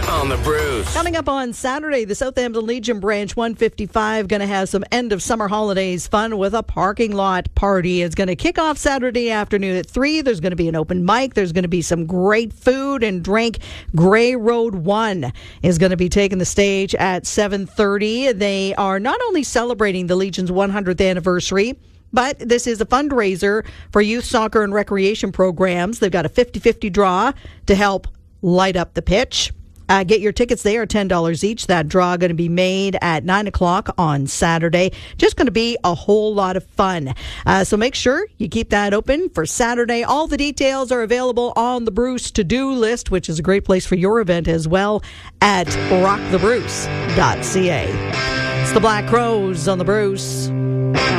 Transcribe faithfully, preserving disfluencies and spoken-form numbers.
on the Bruce. Coming up on Saturday, the Southampton Legion Branch one fifty-five going to have some end of summer holidays fun with a parking lot party. It's going to kick off Saturday afternoon at three. There's going to be an open mic. There's going to be some great food and drink. Gray Road one is going to be taking the stage at seven thirty. They are not only celebrating the Legion's one hundredth anniversary, but this is a fundraiser for youth soccer and recreation programs. They've got a fifty-fifty draw to help light up the pitch. Uh, get your tickets. They are ten dollars each. That draw going to be made at nine o'clock on Saturday. Just going to be a whole lot of fun. Uh, so make sure you keep that open for Saturday. All the details are available on the Bruce to-do list, which is a great place for your event as well, at rock the bruce dot c a. It's the Black Crowes on the Bruce.